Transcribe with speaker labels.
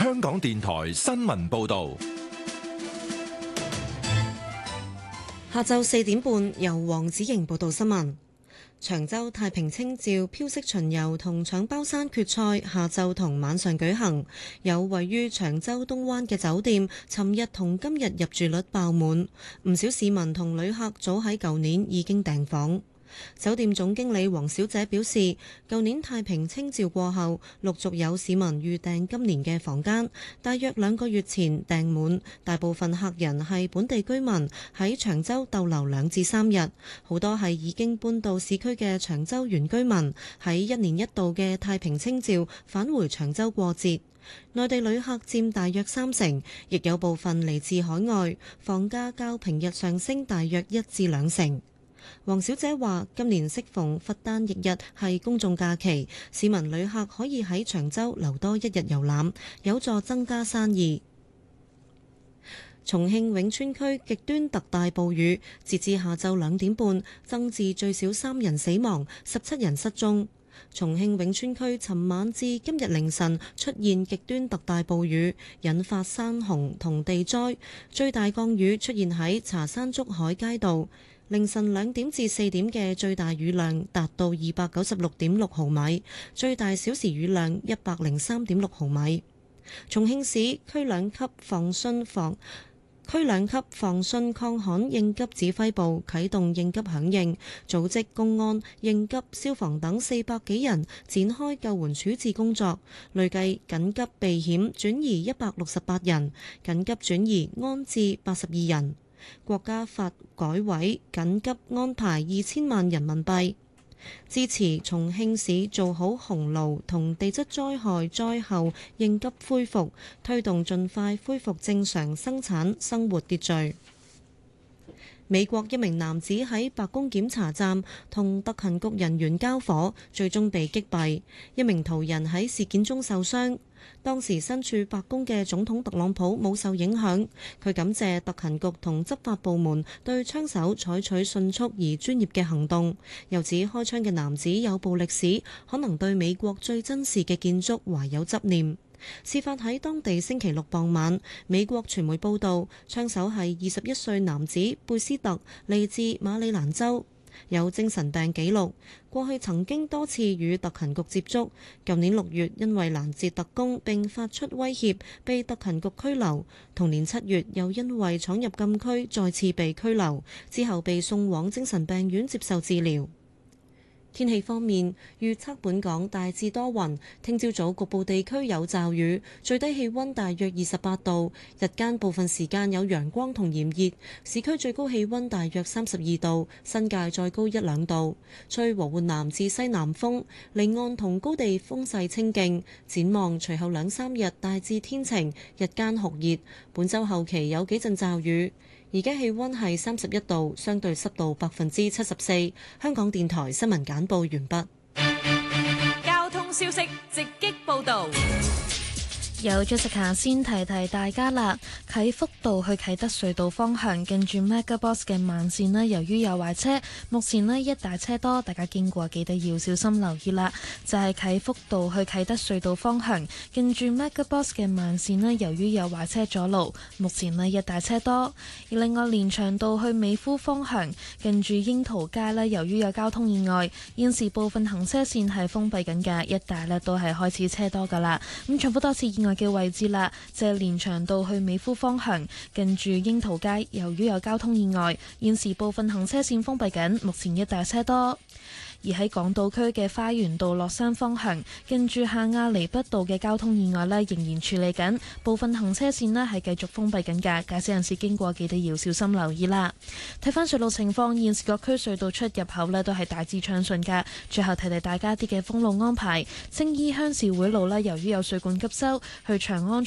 Speaker 1: 香港電台新聞報道。
Speaker 2: 下晝4點半，由黃子瑩報道新聞。長洲太平清醮飄色巡遊同搶包山決賽下晝同晚上舉行，有位於長洲東灣嘅酒店，尋日同今日入住率爆滿，唔少市民同旅客早喺舊年已經訂房。酒店總經理黃小姐表示，舊年太平清醮過後，陸續有市民預訂今年嘅房間，大約2個月前訂滿，大部分客人係本地居民，喺長洲逗留2至3日，好多係已經搬到市區嘅長洲原居民，喺1年1度嘅太平清醮返回長洲過節。內地旅客佔大約30%，亦有部分嚟自海外，房價較平日上升大約1至2成。黃小姐話：今年適逢佛誕翌日係公眾假期，市民旅客可以喺長洲留多1日遊覽，有助增加生意。重慶永川區極端特大暴雨，截至下晝2點半，增至最少3人死亡，17人失蹤。重慶永川區尋晚至今日凌晨出現極端特大暴雨，引發山洪同地災，最大降雨出現喺茶山竹海街道。凌晨2點至4點嘅最大雨量達到296.6毫米，最大小時雨量103.6毫米。重慶市區兩級防汛抗旱應急指揮部啟動應急響應，組織公安、應急、消防等400幾人展開救援處置工作，累計緊急避險轉移168人，緊急轉移安置82人。國家發改委緊急安排2000萬人民幣，支持重慶市做好洪澇同地質災害災後應急恢復，推動盡快恢復正常生產生活秩序。美國一名男子喺白宮檢查站同特勤局人員交火，最終被擊斃。一名途人喺事件中受傷。當時身處白宮嘅總統特朗普冇受影響。佢感謝特勤局同執法部門對槍手採取迅速而專業嘅行動，又指開槍嘅男子有暴力史，可能對美國最珍視嘅建築懷有執念。事發喺當地星期六傍晚，美國傳媒報道，槍手係21歲男子貝斯特，嚟自馬里蘭州，有精神病記錄，過去曾經多次與特勤局接觸。舊年6月因為攔截特工並發出威脅，被特勤局拘留。同年7月又因為闖入禁區再次被拘留，之後被送往精神病院接受治療。天氣方面，預測本港大致多雲，聽朝早局部地區有驟雨，最低氣溫大約28度，日間部分時間有陽光同炎熱，市區最高氣溫大約32度，新界再高1-2度，吹和緩南至西南風，離岸同高地風勢清勁。展望隨後2-3日大致天晴，日間酷熱，本週後期有幾陣驟雨。而家氣溫係31度，相對濕度74%。香港電台新聞簡報完畢。
Speaker 3: 交通消息直擊報導。
Speaker 4: 有 Jessica 先提大家啦，啟福道去啟德隧道方向近住 MegaBox 嘅慢線呢，由於有壞車，目前呢一大車多，大家經過記得要小心留意啦。就係啟福道去啟德隧道方向近住 MegaBox 嘅慢線呢，由於有壞車阻路，目前呢一大車多。而另外連翔道去美孚方向近住櫻桃街呢，由於有交通意外，現時部分行車線係封閉緊嘅，一帶呢都係開始車多噶啦。咁重複多次意外嘅位置啦，就係連翔道去美孚方向近住櫻桃街，由於有交通意外，現時部分行車線封閉緊，目前一大車多。而喺港島區嘅花園道落山方向近住下亞厘畢道嘅交通意外呢，仍然處理緊，部分行車線呢係繼續封閉緊㗎，駕駛人士經過記得要小心留意啦。睇返隧道情況，現時各區隧道出入口呢都係大致暢順㗎。最後提大家啲嘅封路安排，青衣鄉事會路呢，由於有水管急修，去長安